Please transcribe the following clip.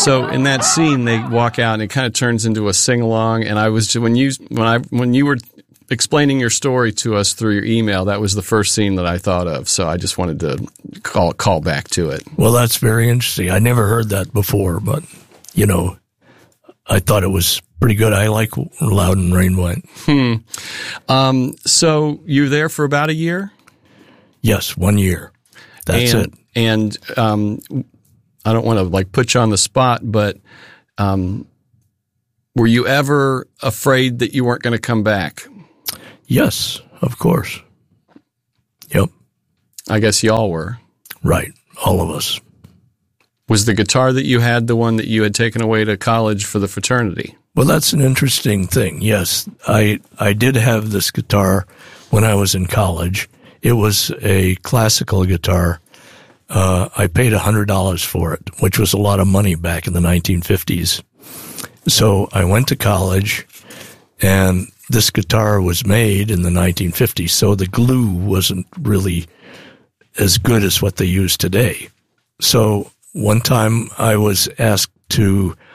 So in that scene, they walk out and it kind of turns into a sing along. And I was when you were explaining your story to us through your email, that was the first scene that I thought of. So I just wanted to call back to it. Well, that's very interesting. I never heard that before, but I thought it was pretty good. I like Loudon Rain Went. So you're there for about a year? Yes, 1 year. That's it. And I don't want to put you on the spot, but were you ever afraid that you weren't going to come back? Yes, of course. Yep. I guess y'all were. Right, all of us. Was the guitar that you had the one that you had taken away to college for the fraternity? Well, that's an interesting thing. Yes, I did have this guitar when I was in college. It was a classical guitar. I paid $100 for it, which was a lot of money back in the 1950s. So I went to college, and this guitar was made in the 1950s, so the glue wasn't really as good as what they use today. So one time I was asked to